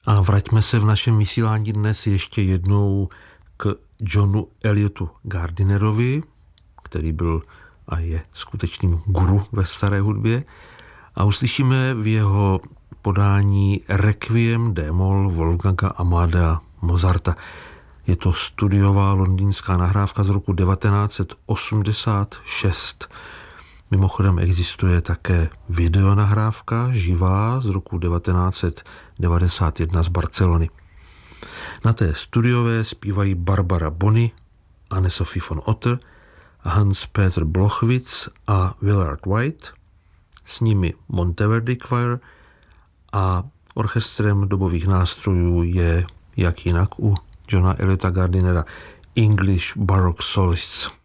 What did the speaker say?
A vraťme se v našem vysílání dnes ještě jednou k Johnu Eliotu Gardinerovi, který byl a je skutečným guru ve staré hudbě. A uslyšíme v jeho podání Requiem d-moll Wolfganga Amadea Mozarta. Je to studiová londýnská nahrávka z roku 1986. Mimochodem existuje také videonahrávka živá z roku 1991 z Barcelony. Na té studiové zpívají Barbara Bonney, Anne-Sophie von Otter, Hans-Peter Blochwitz a Willard White, s nimi Monteverdi Choir a orchestrem dobových nástrojů je, jak jinak u Johna Eliota Gardinera, English Baroque Solists.